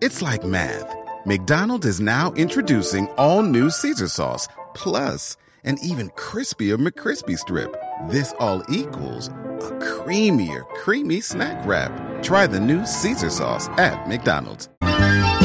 It's like math. McDonald's is now introducing all new Caesar sauce, plus an even crispier McCrispy Strip. This all equals a creamier, creamy snack wrap. Try the new Caesar sauce at McDonald's.